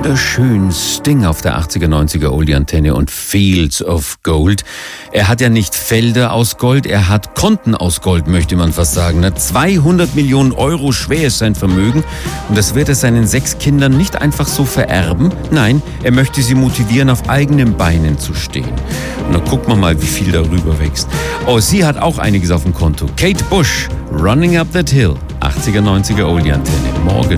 wunderschön Sting auf der 80er, 90er Oldie-Antenne und Fields of Gold. Er hat ja nicht Felder aus Gold, er hat Konten aus Gold, möchte man fast sagen. 200 Millionen Euro schwer ist sein Vermögen und das wird er seinen 6 Kindern nicht einfach so vererben. Nein, er möchte sie motivieren, auf eigenen Beinen zu stehen. Und dann gucken wir mal, wie viel darüber wächst. Oh, sie hat auch einiges auf dem Konto. Kate Bush, Running Up That Hill, 80er, 90er Oldie-Antenne. Morgen.